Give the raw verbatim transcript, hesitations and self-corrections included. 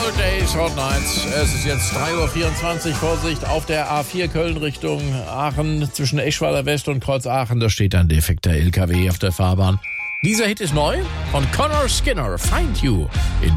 Hot Days, Hot Nights. Es ist jetzt drei Uhr vierundzwanzig. Vorsicht, auf der A vier Köln Richtung Aachen zwischen Eschweiler West und Kreuz Aachen. Da steht ein defekter L K W auf der Fahrbahn. Dieser Hit ist neu von Connor Skinner, Find You, in